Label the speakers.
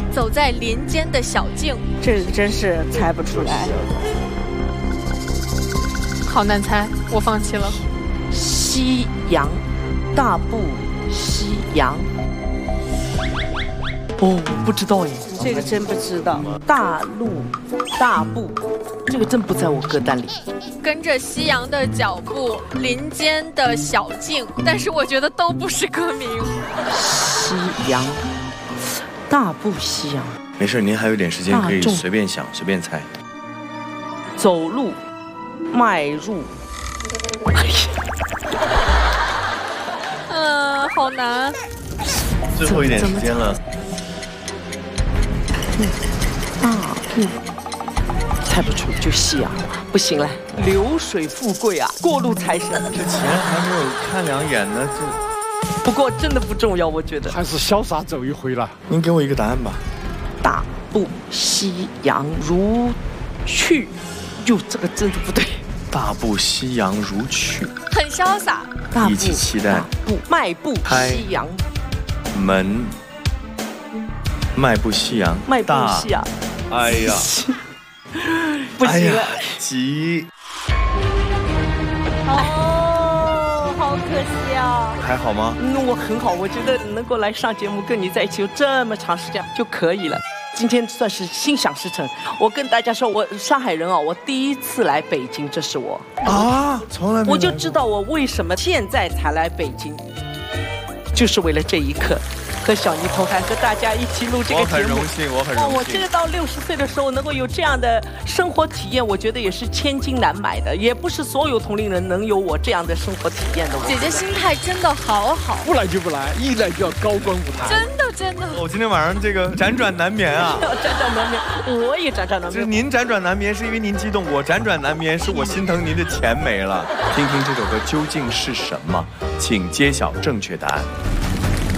Speaker 1: 走在林间的小径，
Speaker 2: 这个真是猜不出来。
Speaker 1: 好难猜，我放弃了。
Speaker 2: 西洋，大步西洋。
Speaker 3: 哦，不知道耶，
Speaker 2: 这个真不知道。大陆，大步，
Speaker 3: 这个真不在我歌单里。
Speaker 1: 跟着夕阳的脚步，林间的小径，但是我觉得都不是歌名。
Speaker 2: 西洋，大步西洋。
Speaker 4: 没事，您还有点时间，可以随便想，随便猜。
Speaker 2: 走路，迈入。
Speaker 1: 好难。
Speaker 4: 最后一点时间了。
Speaker 2: 大步，猜不出就西洋，不行了。流水富贵啊，过路财神。
Speaker 4: 这钱还没有看两眼呢，就。
Speaker 2: 不过真的不重要，我觉得。
Speaker 5: 还是潇洒走一回了。
Speaker 4: 您给我一个答案吧。
Speaker 2: 大步西洋如去，哟，这个真的不对。
Speaker 4: 大步西洋如去，
Speaker 1: 很潇洒。
Speaker 4: 一起期待。
Speaker 2: 迈步西洋。
Speaker 4: 门。迈步西洋。
Speaker 2: 迈步西洋。
Speaker 4: 哎呀，
Speaker 2: 不行了，
Speaker 4: 急。
Speaker 2: 哦，好可惜啊。
Speaker 4: 还好吗？
Speaker 2: 我很好，我觉得能够来上节目跟你在一起有这么长时间就可以了。今天算是心想事成。我跟大家说，我上海人啊，我第一次来北京，这是我
Speaker 4: 啊，从来没。
Speaker 2: 我就知道我为什么现在才来北京，就是为了这一刻。和小妮同台和大家一起录这个节目，
Speaker 4: 我很荣幸，我很荣幸。
Speaker 2: 我这个到60岁的时候能够有这样的生活体验，我觉得也是千金难买的，也不是所有同龄人能有我这样的生活体验的。
Speaker 1: 姐姐心态真的好好，
Speaker 5: 不来就不来，一来就要高光舞台。
Speaker 1: 真的真的。
Speaker 4: 我今天晚上这个辗转难眠啊，
Speaker 2: 辗转难眠，我也辗转难眠。
Speaker 4: 就是您辗转难眠是因为您激动，我辗转难眠是我心疼您的钱没了。听听这首歌究竟是什么，请揭晓正确答案。